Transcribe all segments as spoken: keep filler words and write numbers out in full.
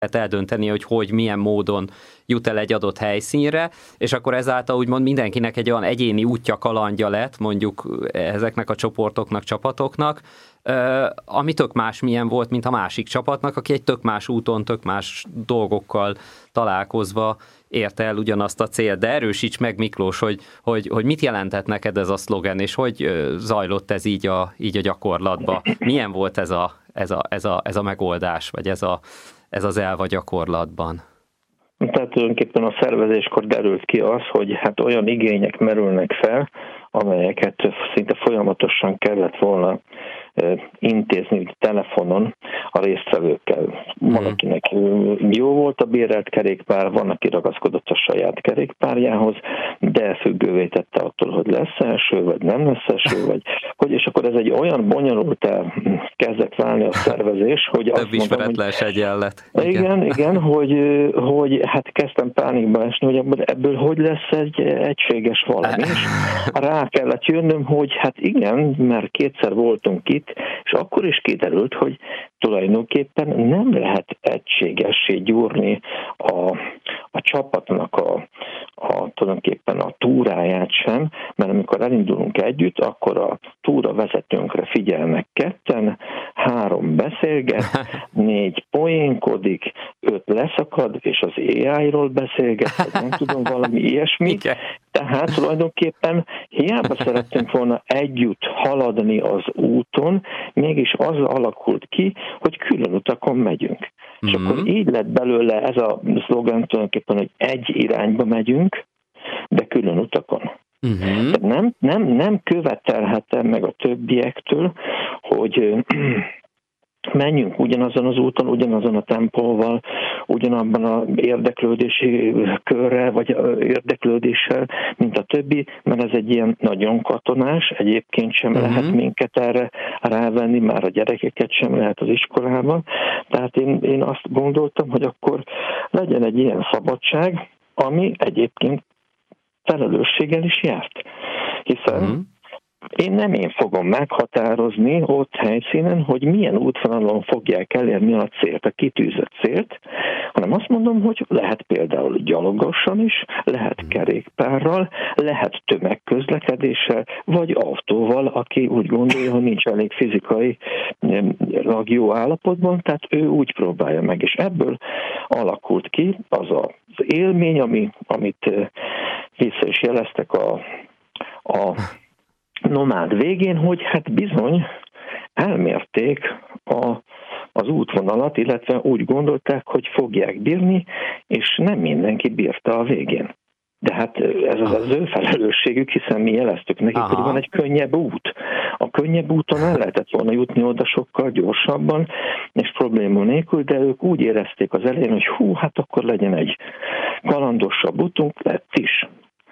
eldönteni, hogy hogy, milyen módon jut el egy adott helyszínre, és akkor ezáltal úgymond mindenkinek egy olyan egyéni útja, kalandja lett, mondjuk ezeknek a csoportoknak, csapatoknak, ami tök más milyen volt, mint a másik csapatnak, aki egy tök más úton, tök más dolgokkal találkozva érte el ugyanazt a célt. De erősíts meg, Miklós, hogy, hogy, hogy mit jelentett neked ez a szlogen, és hogy zajlott ez így a, így a gyakorlatban? Milyen volt ez a, ez a, ez a, ez a megoldás, vagy ez, a, ez az elv a gyakorlatban? Tehát tulajdonképpen a szervezéskor derült ki az, hogy hát olyan igények merülnek fel, amelyeket szinte folyamatosan kellett volna intézni telefonon a résztvevőkkel. Van, akinek jó volt a bérelt kerékpár, van, aki ragaszkodott a saját kerékpárjához, de függővé tette attól, hogy lesz első, vagy nem lesz első, vagy hogy, és akkor ez egy olyan bonyolultá kezdett válni a szervezés, hogy több azt mondom, ismeretlen egyenlet. Igen, igen, igen hogy, hogy hát kezdtem pánikba esni, hogy ebből, ebből hogy lesz egy egységes valami, és rá kellett jönnöm, hogy hát igen, mert kétszer voltunk itt, és akkor is kiderült, hogy tulajdonképpen nem lehet egységessé gyúrni a, a csapatnak a, a, tulajdonképpen a túráját sem, mert amikor elindulunk együtt, akkor a túra vezetőnkre figyelnek ketten, három beszélget, négy poénkodik, öt leszakad, és az á í-ról beszélget, vagy nem tudom, valami ilyesmi. Tehát tulajdonképpen hiába szerettünk volna együtt haladni az úton, mégis az alakult ki, hogy külön utakon megyünk. Mm-hmm. És akkor így lett belőle ez a szlogen tulajdonképpen, hogy egy irányba megyünk, de külön utakon. Mm-hmm. Nem, nem, nem követelhetem meg a többiektől, hogy menjünk ugyanazon az úton, ugyanazon a tempóval, ugyanabban az érdeklődési körrel, vagy érdeklődéssel, mint a többi, mert ez egy ilyen nagyon katonás, egyébként sem uh-huh. lehet minket erre rávenni, már a gyerekeket sem lehet az iskolában. Tehát én, én azt gondoltam, hogy akkor legyen egy ilyen szabadság, ami egyébként felelősséggel is járt. Hiszen uh-huh. én nem én fogom meghatározni ott helyszínen, hogy milyen útvonalon fogják elérni a célt, a kitűzött célt, hanem azt mondom, hogy lehet például gyalogosan is, lehet kerékpárral, lehet tömegközlekedéssel, vagy autóval, aki úgy gondolja, hogy nincs elég fizikai jó állapotban, tehát ő úgy próbálja meg, és ebből alakult ki az az élmény, ami, amit vissza is jeleztek a, a nomád végén, hogy hát bizony elmérték a, az útvonalat, illetve úgy gondolták, hogy fogják bírni, és nem mindenki bírta a végén. De hát ez az, az ő felelősségük, hiszen mi jeleztük nekik, Aha. hogy van egy könnyebb út. A könnyebb úton el lehetett volna jutni oda sokkal gyorsabban, és probléma nélkül, de ők úgy érezték az elején, hogy hú, hát akkor legyen egy kalandosabb útunk, lett is.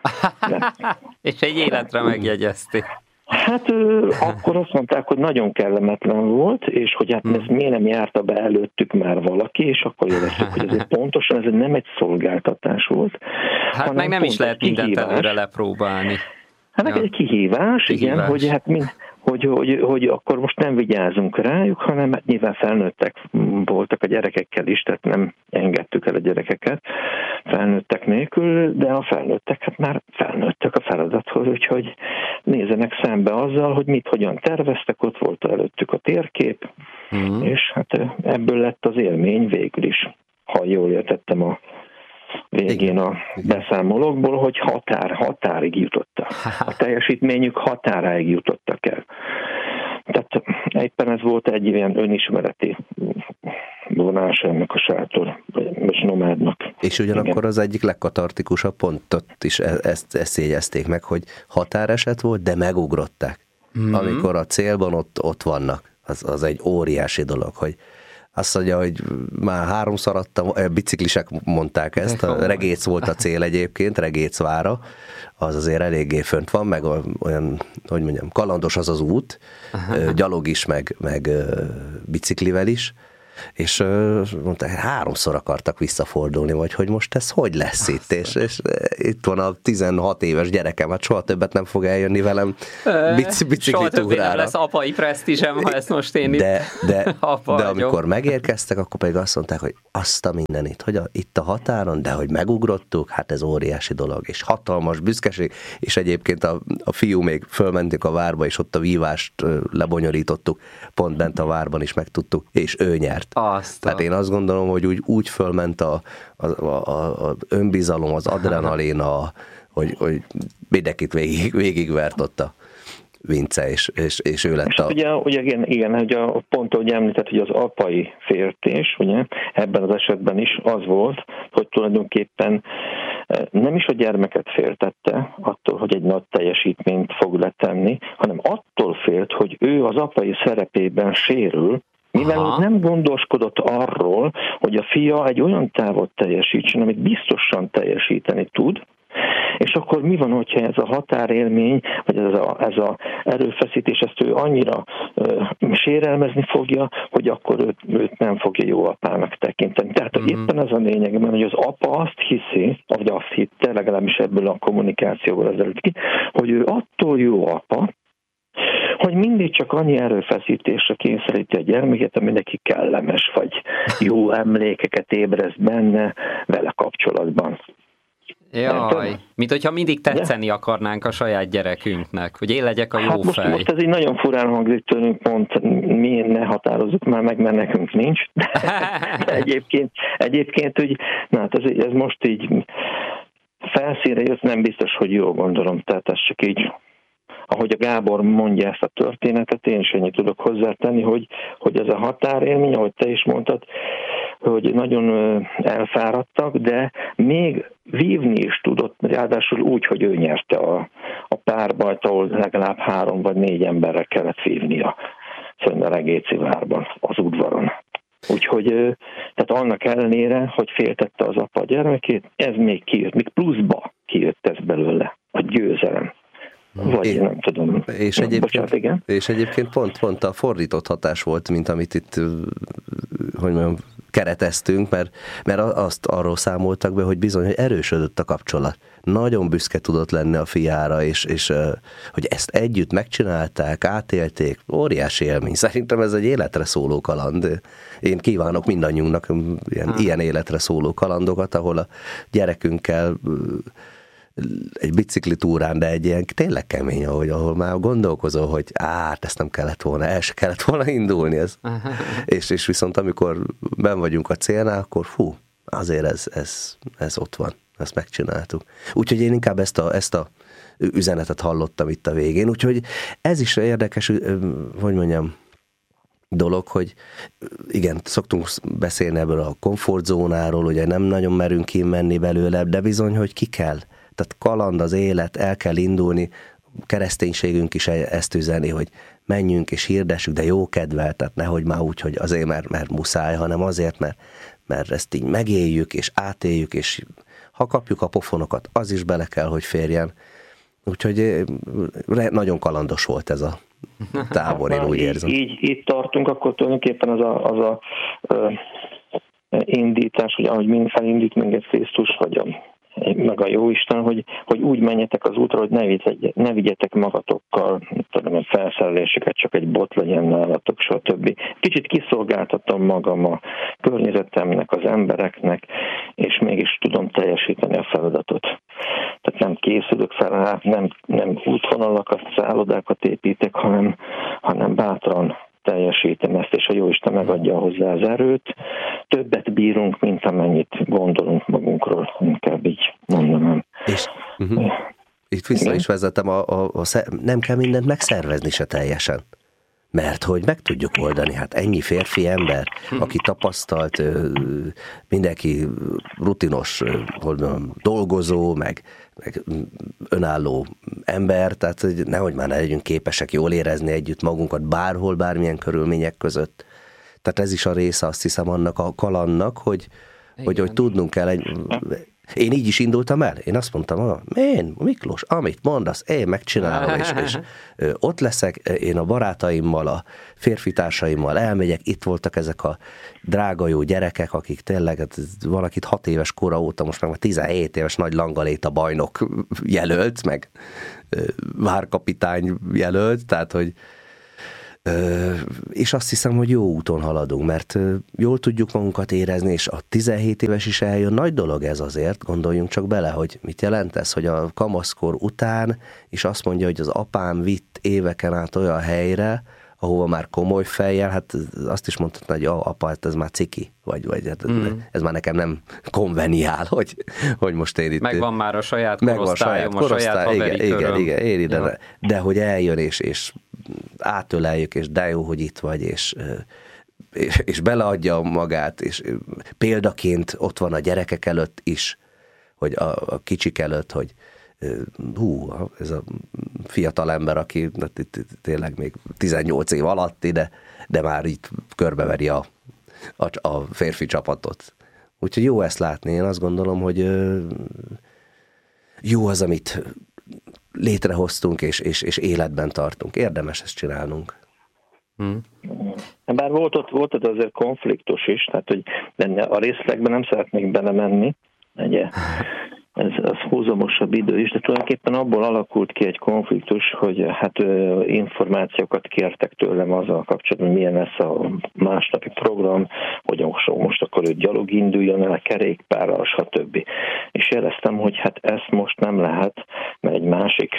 És egy életre megjegyezték. Hát ő, akkor azt mondták, hogy nagyon kellemetlen volt, és hogy hát ez miért nem járta be előttük már valaki, és akkor éreztük, hogy ez pontosan ez nem egy szolgáltatás volt. Hát meg nem is lehet mindent előre lepróbálni. Hát meg ja. egy kihívás, kihívás, igen, hogy hát mind, hogy, hogy, hogy akkor most nem vigyázunk rájuk, hanem hát nyilván felnőttek voltak a gyerekekkel is, tehát nem engedtük el a gyerekeket felnőttek nélkül, de a felnőttek hát már felnőttek a feladathoz, úgyhogy nézzenek szembe azzal, hogy mit, hogyan terveztek, ott volt előttük a térkép, mm. és hát ebből lett az élmény végül is, ha jól értettem a végén a beszámolókból, hogy határ, határig jutottak. A teljesítményük határáig jutottak el. Tehát éppen ez volt egy ilyen önismereti vonás ennek a sátor, és nomádnak. És ugyanakkor Igen. az egyik legkatartikusabb pontot is ezt, ezt jegyezték meg, hogy határeset volt, de megugrották. Mm-hmm. Amikor a célban ott, ott vannak. Az, az egy óriási dolog, hogy azt mondja, hogy már háromszor adtam, biciklisek mondták ezt, a Regéc volt a cél egyébként, Regécvára, az azért eléggé fönt van, meg olyan, hogy mondjam, kalandos az az út, Aha. gyalog is, meg, meg biciklivel is, és mondta, háromszor akartak visszafordulni, vagy hogy most ez hogy lesz itt, és, és itt van a tizenhat éves gyerekem, hát soha többet nem fog eljönni velem bic- biciklitúrára. Soha többet nem lesz apai presztízsem, ha ezt most én itt de, de, apa de amikor megérkeztek, akkor pedig azt mondták, hogy azt a mindenit, hogy a, itt a határon, de hogy megugrottuk, hát ez óriási dolog, és hatalmas büszkeség, és egyébként a, a fiú még fölmentünk a várba, és ott a vívást lebonyolítottuk, pont bent a várban is megtudtuk, és ő nyert. Azt Tehát én azt gondolom, hogy úgy, úgy fölment a, a, a, a önbizalom, az adrenalin, a, hogy, hogy mindenkit végig, végigvert ott a Vince, és, és, és ő lett és a... Ugye, ugye igen, igen, hogy a pont, ahogy említett, hogy az apai féltés, ugye, ebben az esetben is az volt, hogy tulajdonképpen nem is a gyermeket féltette attól, hogy egy nagy teljesítményt fog letenni, hanem attól félt, hogy ő az apai szerepében sérül, mivel Aha. nem gondoskodott arról, hogy a fia egy olyan távot teljesítsen, amit biztosan teljesíteni tud, és akkor mi van, hogyha ez a határélmény, vagy ez a, ez a erőfeszítés, ezt ő annyira ö, sérelmezni fogja, hogy akkor őt, őt nem fogja jó apának tekinteni. Tehát mm-hmm. éppen az a lényegben, hogy az apa azt hiszi, vagy azt hitte, legalábbis ebből a kommunikációból ezelőtt ki, hogy ő attól jó apa, hogy mindig csak annyi erőfeszítésre kényszeríti a gyermeket, ami neki kellemes, vagy jó emlékeket ébreszt benne vele kapcsolatban. Jaj, mint hogyha mindig tetszeni de? akarnánk a saját gyerekünknek, hogy én legyek a jó hát most, fej. Most ez így nagyon furán hangzik tőlünk, pont mi ne határozzuk már meg, mert nekünk nincs. De, de egyébként, egyébként úgy, na, hát ez, ez most így felszínre jött, nem biztos, hogy jól gondolom, tehát ez csak így, ahogy a Gábor mondja ezt a történetet, én is ennyit tudok hozzátenni, hogy, hogy ez a határélmény, ahogy te is mondtad, hogy nagyon elfáradtak, de még vívni is tudott, ráadásul úgy, hogy ő nyerte a, a párbajt, ahol legalább három vagy négy emberre kellett vívnia szerintem a Regéci várban, az udvaron. Úgyhogy, tehát annak ellenére, hogy féltette az apa a gyermekét, ez még kijött, még pluszba kijött ez belőle, a győzelem. Vagy én, nem tudom. És egyébként, Bocsánat, igen. és egyébként pont, pont a fordított hatás volt, mint amit itt, hogy mondjam, kereteztünk, mert, mert azt arról számoltak be, hogy bizony, hogy erősödött a kapcsolat. Nagyon büszke tudott lenni a fiára, és, és hogy ezt együtt megcsinálták, átélték, óriási élmény. Szerintem ez egy életre szóló kaland. Én kívánok mindannyiunknak ilyen, ilyen életre szóló kalandokat, ahol a gyerekünkkel egy biciklitúrán, de egy ilyen tényleg kemény, ahogy, ahol már gondolkozol, hogy át, ezt nem kellett volna, el se kellett volna indulni. Ez. és, és viszont amikor benn vagyunk a célnál, akkor fú, azért ez, ez, ez ott van, ezt megcsináltuk. Úgyhogy én inkább ezt a, ezt a üzenetet hallottam itt a végén, úgyhogy ez is érdekes, hogy mondjam, dolog, hogy igen, szoktunk beszélni ebből a komfortzónáról, ugye nem nagyon merünk kimenni belőle, de bizony, hogy ki kell. Tehát kaland az élet, el kell indulni, kereszténységünk is ezt üzeni, hogy menjünk és hirdessük, de jó kedvel, tehát nehogy már úgy, hogy azért, mert, mert muszáj, hanem azért, mert, mert ezt így megéljük és átéljük, és ha kapjuk a pofonokat, az is bele kell, hogy férjen. Úgyhogy nagyon kalandos volt ez a tábor, én úgy érzem. Így, így, így tartunk, akkor tulajdonképpen az a, az a ö, indítás, hogy ahogy mind felindít minket Krisztus, vagy a meg a Jóisten, hogy, hogy úgy menjetek az útra, hogy ne, vigyetek, ne vigyetek magatokkal tudom, felszereléseket, csak egy bot legyen nálatok, stb. Kicsit kiszolgáltatom magam a környezetemnek, az embereknek, és mégis tudom teljesíteni a feladatot. Tehát nem készülök fel, nem, nem útvonalakat, szállodákat építek, hanem, hanem bátran teljesítem ezt, és a Jóisten megadja hozzá az erőt. Többet bírunk, mint amennyit gondolunk magunkról, inkább így mondanám. És uh-huh. itt vissza Igen? is vezetem, a, a, a, nem kell mindent megszervezni se teljesen. Mert hogy meg tudjuk oldani, hát ennyi férfi ember, aki tapasztalt, mindenki rutinos, hogy mondjam, dolgozó, meg, meg önálló ember, tehát nehogy már ne legyünk képesek jól érezni együtt magunkat bárhol, bármilyen körülmények között. Tehát ez is a része, azt hiszem, annak a kalannak, hogy, hogy, hogy tudnunk kell egy... Én így is indultam el. Én azt mondtam, én, Miklós, amit mondasz, én megcsinálom, és, és ott leszek, én a barátaimmal, a férfitársaimmal elmegyek, itt voltak ezek a drága jó gyerekek, akik tényleg, valakit hat éves kora óta, most meg tizenhét éves nagy Langaléta bajnok jelölt, meg várkapitány jelölt, tehát, hogy és azt hiszem, hogy jó úton haladunk, mert jól tudjuk magunkat érezni, és a tizenhét éves is eljön, nagy dolog ez azért, gondoljunk csak bele, hogy mit jelent ez, hogy a kamaszkor után is azt mondja, hogy az apám vitt éveken át olyan helyre, ahova már komoly fejjel, hát azt is mondhatna, hogy apa, hát ez már ciki, vagy, vagy hát mm. ez már nekem nem konveniál, hogy, hogy most én itt... Megvan már a saját korosztályom, a saját haveri igen, igen, igen, én ide, ja. De hogy eljön, és, és átöleljük, és de jó, hogy itt vagy, és, és, és beleadja magát, és példaként ott van a gyerekek előtt is, hogy a, a kicsik előtt, hogy hú, ez a fiatal ember, aki tényleg még tizennyolc év alatti, de, de már itt körbeveri a, a, a férfi csapatot. Úgyhogy jó ezt látni. Én azt gondolom, hogy jó az, amit létrehoztunk, és, és, és életben tartunk. Érdemes ezt csinálnunk. Hmm. Bár volt ott, volt ott azért konfliktus is, tehát hogy a részletekben nem szeretnék belemenni, ugye? Ez az húzamosabb idő is, de tulajdonképpen abból alakult ki egy konfliktus, hogy hát információkat kértek tőlem azzal kapcsolatban, hogy milyen lesz a másnapi program, hogy most akkor ő gyalog induljon el, kerékpárral, stb. És jeleztem, hogy hát ezt most nem lehet, mert egy másik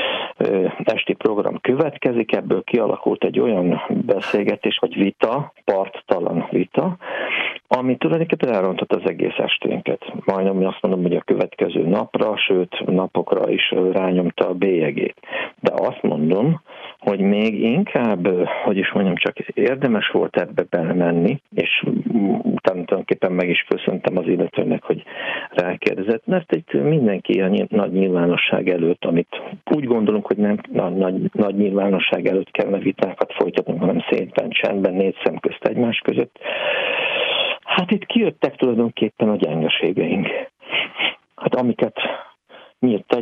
esti program következik, ebből kialakult egy olyan beszélgetés, vagy vita, parttalan vita, ami tulajdonképpen elrontott az egész esténket. Majdnem azt mondom, hogy a következő napra, sőt napokra is rányomta a bélyegét. De azt mondom, hogy még inkább, hogy is mondjam, csak érdemes volt ebbe belemenni, és utána tulajdonképpen meg is köszöntem az illetőnek, hogy rákérdezett, mert itt mindenki a nagy nyilvánosság előtt, amit úgy gondolunk, hogy nem nagy, nagy, nagy nyilvánosság előtt kellene vitákat folytatnunk, hanem szépen, csendben, négy szem közt egymás között. Hát itt kijöttek tulajdonképpen a gyengeségeink. Hát amiket nyílt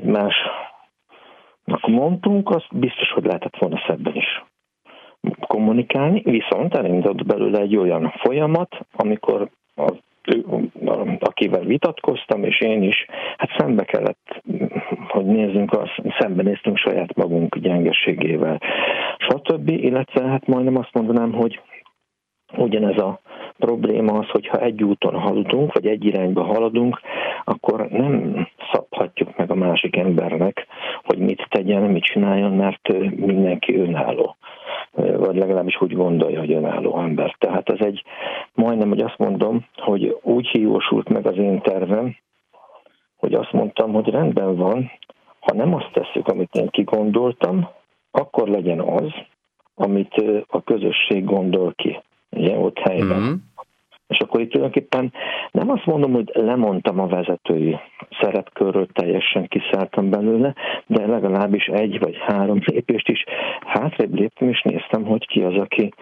egymásnak mondtunk, azt biztos, hogy lehetett volna szebben is kommunikálni, viszont elindult belőle egy olyan folyamat, amikor az, akivel vitatkoztam, és én is, hát szembe kellett, hogy nézzünk, azt, szembe néztünk saját magunk gyengeségével, stb. Illetve hát majdnem azt mondanám, hogy ugyanez a probléma az, hogyha egy úton haladunk, vagy egy irányba haladunk, akkor nem szabhatjuk meg a másik embernek, hogy mit tegyen, mit csináljon, mert mindenki önálló. Vagy legalábbis úgy gondolja, hogy önálló ember. Tehát ez egy, majdnem, hogy azt mondom, hogy úgy hiúsult meg az én tervem, hogy azt mondtam, hogy rendben van, ha nem azt tesszük, amit én kigondoltam, akkor legyen az, amit a közösség gondol ki. Ugye, ott helyben. Mm-hmm. És akkor itt tulajdonképpen nem azt mondom, hogy lemondtam a vezetői szerepkörről, teljesen kiszálltam belőle, de legalábbis egy vagy három lépést is hátrébb léptem, és néztem, hogy ki az, aki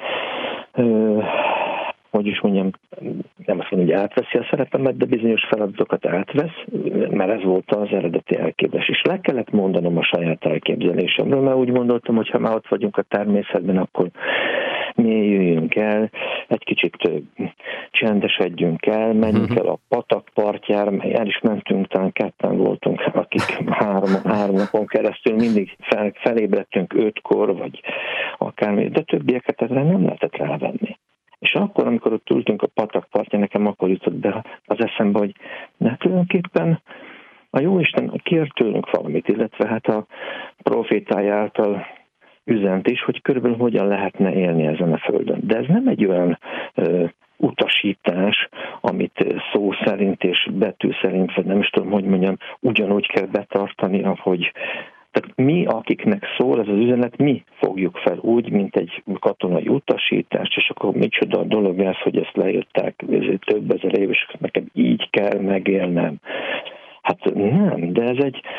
ö, hogy is mondjam, nem azt mondom, hogy átveszi a szerepemet, de bizonyos feladatokat átvesz, mert ez volt az eredeti elképzelés. És le kellett mondanom a saját elképzelésemről, mert úgy gondoltam, hogy ha már ott vagyunk a természetben, akkor mélyüljünk el, egy kicsit csendesedjünk el, menjünk el a patak partjára, el is mentünk, talán ketten voltunk, akik három, három napon keresztül mindig fel, felébredtünk ötkor, vagy akármi, de többieket ezzel nem lehetett rávenni. És akkor, amikor ott ültünk a patak partján, nekem akkor jutott be az eszembe, hogy ne tulajdonképpen a Jóisten kért tőlünk valamit, illetve hát a profétája által üzent is, hogy körülbelül hogyan lehetne élni ezen a földön. De ez nem egy olyan ö, utasítás, amit szó szerint és betű szerint, vagy nem is tudom, hogy mondjam, ugyanúgy kell betartani, ahogy tehát mi, akiknek szól ez az üzenet, mi fogjuk fel úgy, mint egy katonai utasítást, és akkor micsoda dolog ez, hogy ezt leírták több ezer év, és nekem így kell megélnem. Hát nem, de ez egy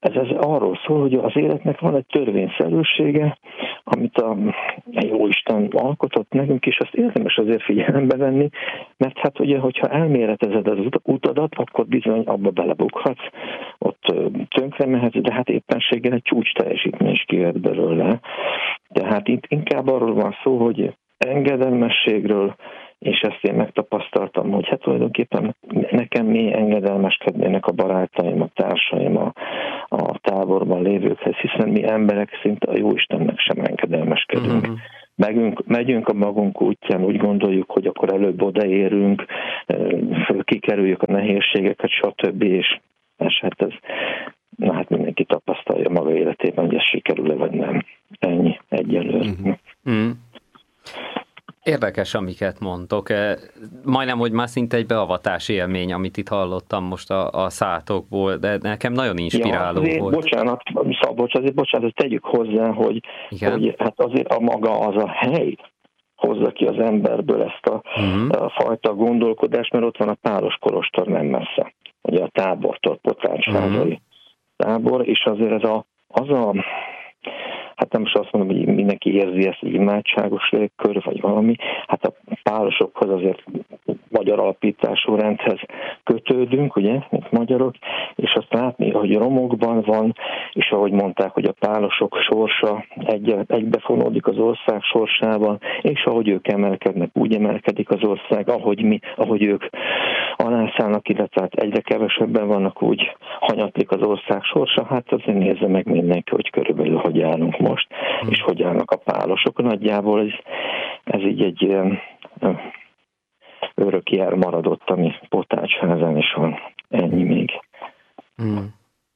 Ez, ez arról szól, hogy az életnek van egy törvényszerűsége, amit a Jóisten alkotott nekünk, és azt érdemes azért figyelembe venni, mert hát ugye, hogyha elméletezed az utadat, akkor bizony abba belebukhatsz, ott tönkre mehetsz, de hát éppenséggel egy csúcs teljesítmény is kijöhet belőle. Tehát itt inkább arról van szó, hogy engedelmességről, és ezt én megtapasztaltam, hogy hát tulajdonképpen nekem mi engedelmeskednének a barátaim, a társaim, a, a táborban lévőkhez, hiszen mi emberek szinte a Jóistennek sem engedelmeskedünk. Mm-hmm. Megünk, megyünk a magunk útján, úgy gondoljuk, hogy akkor előbb odaérünk, kikerüljük a nehézségeket, stb. És, és hát ez, na hát mindenki tapasztalja maga életében, hogy ez sikerül-e vagy nem. Ennyi, egyelőre. Mm-hmm. Érdekes, amiket mondtok. Majdnem, hogy már szinte egy beavatási élmény, amit itt hallottam most a, a szátokból, de nekem nagyon inspiráló ja, volt. Bocsánat, Szabolcs, azért bocsánat, tegyük hozzá, hogy, hogy hát azért a maga az a hely hozza ki az emberből ezt a, uh-huh. a fajta gondolkodást, mert ott van a Pálos kolostor nem messze, ugye a tábortól, Potácsházai uh-huh. tábor, és azért ez a, az a hát nem is azt mondom, hogy mindenki érzi ezt egy imádságos légkör, vagy valami, hát a pálosokhoz azért magyar alapítású rendhez kötődünk, ugye, mint magyarok, és azt látni, hogy romokban van, és ahogy mondták, hogy a pálosok sorsa egy, egybefonódik az ország sorsával, és ahogy ők emelkednek, úgy emelkedik az ország, ahogy mi, ahogy ők alászállnak, illetve hát egyre kevesebben vannak, úgy hanyatlik az ország sorsa, hát azért nézze meg mindenki, hogy körülbelül hogy állunk most, hmm. és hogy állnak a pálosok. Nagyjából ez, ez így egy uh, örök jel maradott, ami Potácsházán is van. Ennyi még. Hmm.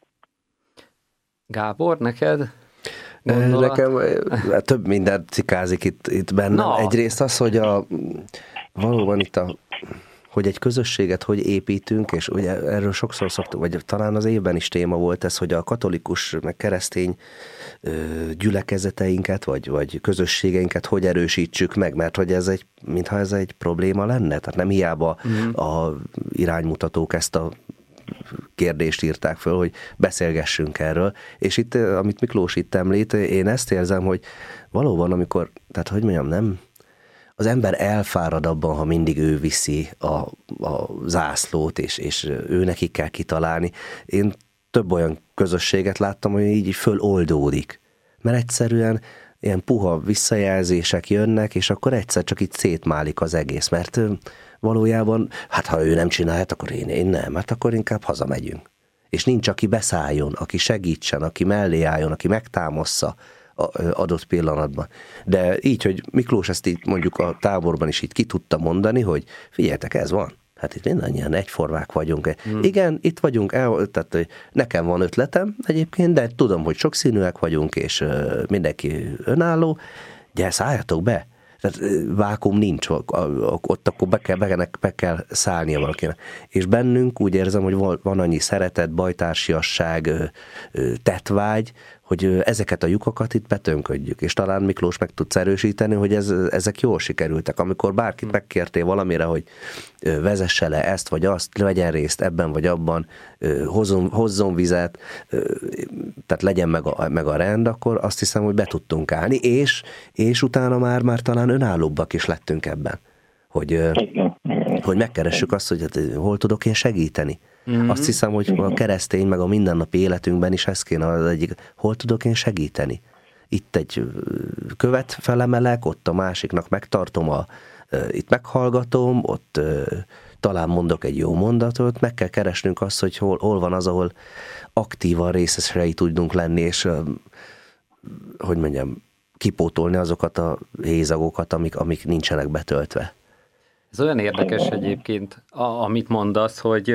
Gábor, neked? Gondolat? Nekem több minden cikázik itt, itt bennem. No. Egyrészt az, hogy a, valóban itt a hogy egy közösséget hogy építünk, és ugye erről sokszor szoktuk, vagy talán az évben is téma volt ez, hogy a katolikus, meg keresztény gyülekezeteinket, vagy, vagy közösségeinket hogy erősítsük meg, mert hogy ez egy, mintha ez egy probléma lenne, tehát nem hiába mm. a iránymutatók ezt a kérdést írták föl, hogy beszélgessünk erről, és itt, amit Miklós itt említ, én ezt érzem, hogy valóban, amikor, tehát hogy mondjam, nem az ember elfárad abban, ha mindig ő viszi a, a zászlót, és, és ő neki kell kitalálni. Én több olyan közösséget láttam, hogy így föloldódik. Mert egyszerűen ilyen puha visszajelzések jönnek, és akkor egyszer csak itt szétmálik az egész. Mert valójában, hát ha ő nem csinálhat, akkor én, én nem, hát akkor inkább hazamegyünk. És nincs, aki beszálljon, aki segítsen, aki mellé álljon, aki megtámassza adott pillanatban. De így, hogy Miklós ezt így mondjuk a táborban is így ki tudta mondani, hogy figyeljetek, ez van. Hát itt mindannyian egyformák vagyunk. Hmm. Igen, itt vagyunk, el, tehát nekem van ötletem egyébként, de tudom, hogy sokszínűek vagyunk, és mindenki önálló, gyere, szálljatok be. Tehát vákum nincs, ott akkor be kell, be, be kell szállnia valakinek. És bennünk úgy érzem, hogy van annyi szeretet, bajtársiasság, tettvágy, hogy ezeket a lyukakat itt betönködjük, és talán Miklós meg tudsz erősíteni, hogy ez, ezek jól sikerültek. Amikor bárkit megkértél valamire, hogy vezesse le ezt vagy azt, vegyen részt ebben vagy abban, hozzon, hozzon vizet, tehát legyen meg a, meg a rend, akkor azt hiszem, hogy be tudtunk állni, és, és utána már, már talán önállóbbak is lettünk ebben, hogy, hogy megkeressük azt, hogy hát, hol tudok én segíteni. Mm-hmm. Azt hiszem, hogy a keresztény, meg a mindennapi életünkben is ez kéne az egyik, hol tudok én segíteni. Itt egy követ felemelek, ott a másiknak megtartom, a, itt meghallgatom, ott talán mondok egy jó mondatot, meg kell keresnünk azt, hogy hol, hol van az, ahol aktívan részesei tudunk lenni, és hogy mondjam, kipótolni azokat a hézagokat, amik, amik nincsenek betöltve. Ez olyan érdekes egyébként, amit mondasz, hogy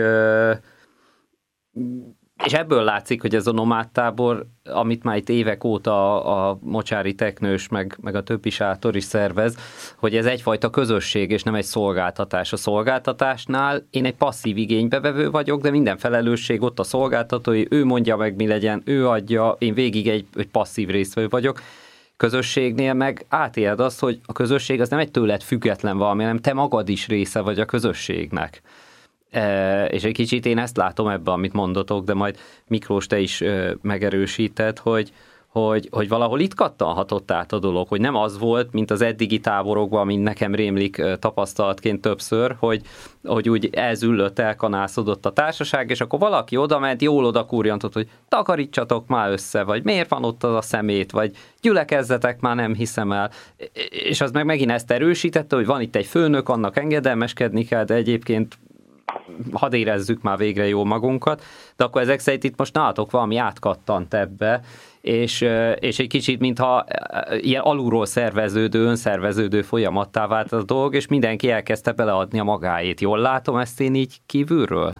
és ebből látszik, hogy ez a nomádtábor, amit már itt évek óta a Mocsári Teknős, meg, meg a többi sátor is szervez, hogy ez egyfajta közösség, és nem egy szolgáltatás. A szolgáltatásnál én egy passzív igénybevevő vagyok, de minden felelősség ott a szolgáltatói, ő mondja meg, mi legyen, ő adja, én végig egy, egy passzív résztvevő vagyok. Közösségnél meg átéled azt, hogy a közösség az nem egy tőled független valami, hanem te magad is része vagy a közösségnek. És egy kicsit én ezt látom ebben, amit mondotok, de majd Miklós, te is megerősíted, hogy, hogy, hogy valahol itt kattanhatott át a dolog, hogy nem az volt, mint az eddigi táborokban, mint nekem rémlik tapasztalatként többször, hogy, hogy úgy elzüllött, elkanászodott a társaság, és akkor valaki oda ment, jól oda kurjantott, hogy takarítsatok már össze, vagy miért van ott az a szemét, vagy gyülekezzetek már, nem hiszem el. És az meg megint ezt erősítette, hogy van itt egy főnök, annak engedelmeskedni kell, de egyébként hadd érezzük már végre jól magunkat, de akkor ezek szerint itt most nálatok valami átkattant ebbe, és, és egy kicsit, mintha ilyen alulról szerveződő, önszerveződő folyamattá vált a dolog, és mindenki elkezdte beleadni a magáét. Jól látom ezt én így kívülről?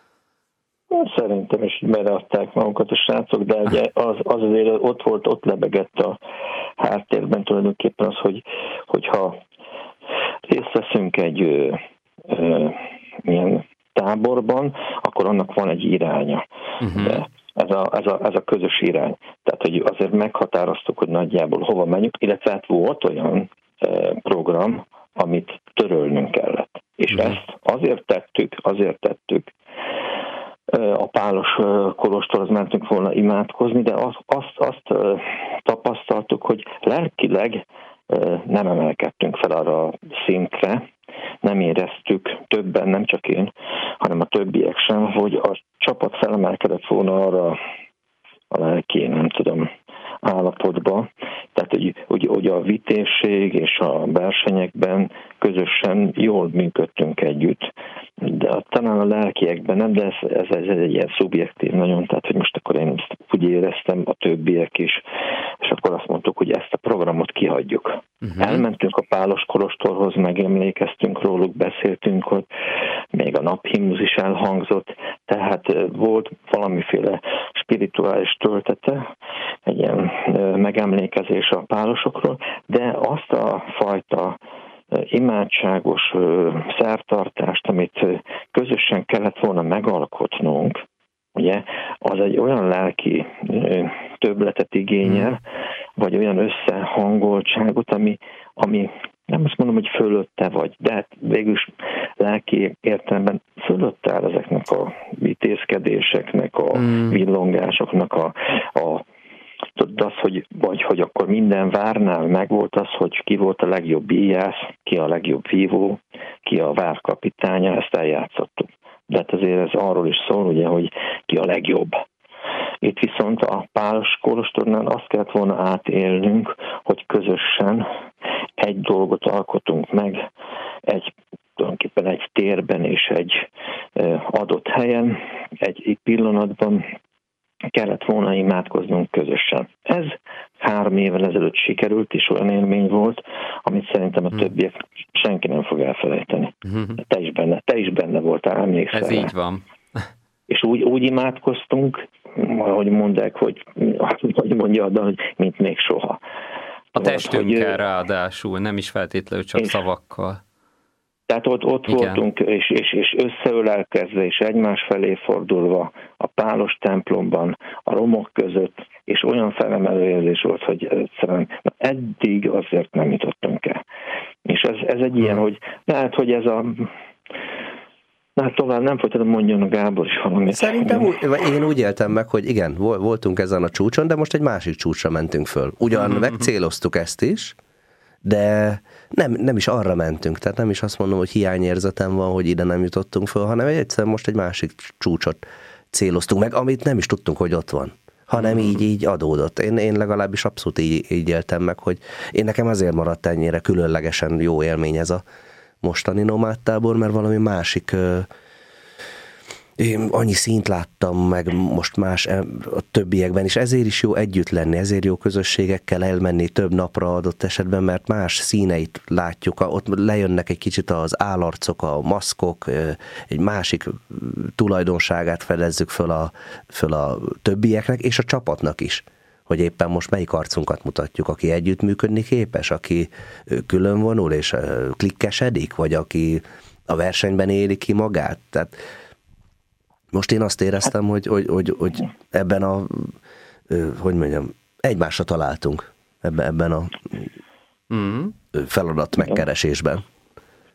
Szerintem is beleadták magukat a srácok, de ugye az, az azért ott volt, ott lebegett a háttérben tulajdonképpen az, hogy, hogyha részt veszünk egy ö, ö, milyen táborban, akkor annak van egy iránya. Uh-huh. De ez a, ez, a, ez a közös irány. Tehát, hogy azért meghatároztuk, hogy nagyjából hova menjünk, illetve hát volt olyan e, program, amit törölnünk kellett. És uh-huh. ezt azért tettük, azért tettük, e, a Pálos kolostorhoz mentünk volna imádkozni, de azt, azt, azt e, tapasztaltuk, hogy lelkileg e, nem emelkedtünk fel arra a szintre, nem éreztük többen, nem csak én, hanem a többiek sem, hogy a csapat felemelkedett volna arra a lelki, nem tudom, állapotba. Tehát, hogy, hogy, hogy a vitézség és a versenyekben közösen jól működtünk együtt, de talán a lelkiekben nem, de ez, ez, ez egy ilyen szubjektív nagyon, tehát, hogy most akkor én ezt úgy éreztem, a többiek is, és akkor azt mondtuk, hogy ezt a programot kihagyjuk. Uh-huh. Elmentünk a Pálos kolostorhoz, megemlékeztünk róluk, beszéltünk ott, még a naphimnusz is elhangzott, tehát volt valamiféle spirituális töltete, egy ilyen megemlékezés a pálosokról, de azt a fajta imádságos szertartást, amit közösen kellett volna megalkotnunk, ugye, az egy olyan lelki többletet igényel, vagy olyan összehangoltságot, ami, ami nem azt mondom, hogy fölötte vagy, de hát végülis lelki értelemben fölötte áll ezeknek a vitézkedéseknek, a mm. villongásoknak, a, a tudod az, hogy, vagy hogy akkor minden várnál megvolt az, hogy ki volt a legjobb íjász, ki a legjobb vívó, ki a várkapitánya, ezt eljátszottuk. De hát azért ez arról is szól, ugye, hogy ki a legjobb. Itt viszont a Pálos kolostornál azt kellett volna átélnünk, hogy közösen egy dolgot alkotunk meg, egy, tulajdonképpen egy térben és egy adott helyen, egy pillanatban kellett volna imádkoznunk közösen. Ez három évvel ezelőtt sikerült, és olyan élmény volt, amit szerintem a többiek senki nem fog elfelejteni. Te is benne, te is benne voltál, emlékszel. Ez így van. És úgy, úgy imádkoztunk, ahogy mondják, hogy, hogy mondja Adán, hogy mint még soha. A testünkkel hogy, ráadásul, nem is feltétlenül csak és, szavakkal. Tehát ott, ott voltunk, és, és, és összeölelkezve, és egymás felé fordulva a Pálos templomban, a romok között, és olyan felemelő érzés volt, hogy egyszerűen eddig azért nem jutottunk el. És ez, ez egy ilyen, hogy lehet, hogy ez a... Na, tovább nem folytatom, mondjon a Gábor is valamit. Szerintem úgy, én úgy éltem meg, hogy igen, voltunk ezen a csúcson, de most egy másik csúcsra mentünk föl. Ugyan uh-huh. megcéloztuk ezt is, de nem, nem is arra mentünk, tehát nem is azt mondom, hogy hiányérzetem van, hogy ide nem jutottunk föl, hanem egyszerűen most egy másik csúcsot céloztunk meg, amit nem is tudtunk, hogy ott van, hanem így, így adódott. Én, én legalábbis abszolút így, így éltem meg, hogy én nekem azért maradt ennyire különlegesen jó élmény ez a mostani nomádtábor, mert valami másik, én annyi színt láttam meg most más a többiekben, és ezért is jó együtt lenni, ezért jó közösségekkel elmenni több napra adott esetben, mert más színeit látjuk, ott lejönnek egy kicsit az állarcok, a maszkok, egy másik tulajdonságát fedezzük föl a, föl a többieknek, és a csapatnak is, hogy éppen most melyik arcunkat mutatjuk, aki együttműködni képes, aki külön vonul és klikkesedik, vagy aki a versenyben éli ki magát. Tehát most én azt éreztem, hogy, hogy, hogy, hogy ebben a, hogy mondjam, egymásra találtunk ebben, ebben a feladat megkeresésben.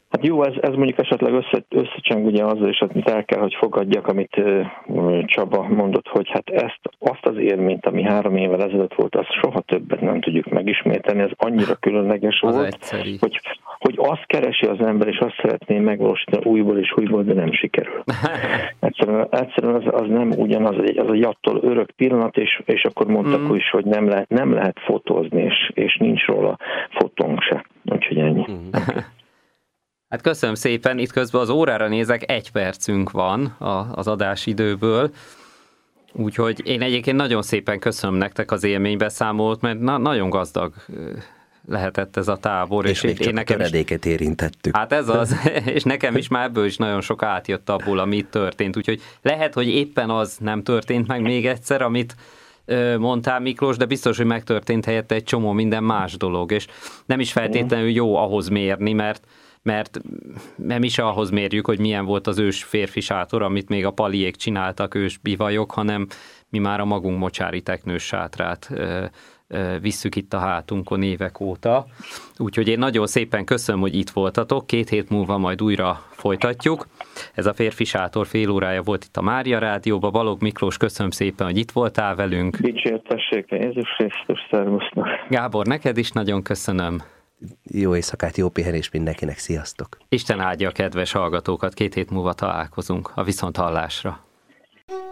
Hát jó, ez, ez mondjuk esetleg össze, összecseng ugye azzal is, amit el kell, hogy fogadjak, amit uh, Csaba mondott, hogy hát ezt, azt az élményt, ami három évvel ezelőtt volt, azt soha többet nem tudjuk megismételni, ez annyira különleges az volt, hogy, hogy azt keresi az ember, és azt szeretné megvalósítani újból és újból, de nem sikerül. Egyszerűen, egyszerűen az, az nem ugyanaz, az egy attól örök pillanat, és, és akkor mondtak mm. is, hogy nem lehet, nem lehet fotózni, és, és nincs róla fotónk se. Úgyhogy ennyi. Mm. Hát köszönöm szépen, itt közben az órára nézek, egy percünk van az adásidőből, úgyhogy én egyébként nagyon szépen köszönöm nektek az élménybeszámolót, mert na- nagyon gazdag lehetett ez a tábor. És, és még én csak nekem a töredéket is érintettük. Hát ez az, és nekem is már ebből is nagyon sok átjött abból, amit történt, úgyhogy lehet, hogy éppen az nem történt meg még egyszer, amit mondtál, Miklós, de biztos, hogy megtörtént helyette egy csomó minden más dolog, és nem is feltétlenül jó ahhoz mérni, mert mert nem is ahhoz mérjük, hogy milyen volt az ős férfi sátor, amit még a paliék csináltak, ős bivajok, hanem mi már a magunk mocsári teknős sátrát ö, ö, visszük itt a hátunkon évek óta. Úgyhogy én nagyon szépen köszönöm, hogy itt voltatok, két hét múlva majd újra folytatjuk. Ez a férfi sátor fél órája volt itt a Mária Rádióban. Balogh Miklós, köszönöm szépen, hogy itt voltál velünk. Dicsértessék, Jézus Krisztus, szervusznak. Gábor, neked is nagyon köszönöm. Jó éjszakát, jó pihenést mindenkinek, sziasztok! Isten áldja a kedves hallgatókat, két hét múlva találkozunk a viszonthallásra.